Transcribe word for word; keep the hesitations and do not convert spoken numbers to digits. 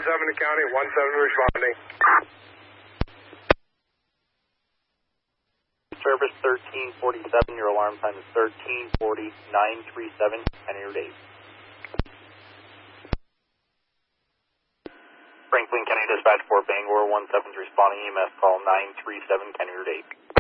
seven to county, one seven responding. Service thirteen forty-seven, your alarm time is thirteen forty, nine three seven, enter your date. Franklin County Dispatch for Bangor, one seven's responding, E M S call nine three seven, enter your date.